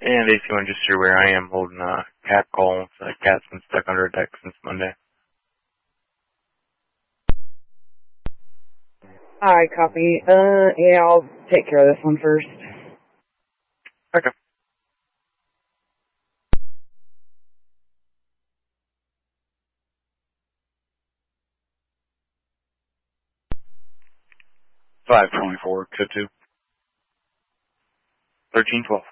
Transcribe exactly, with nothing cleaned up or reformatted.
And if you want to just see where I am holding a cat call, so the cat's been stuck under a deck since Monday. Alright, copy. Uh, yeah, I'll take care of this one first. Okay. five twenty-four, code two. thirteen twelve.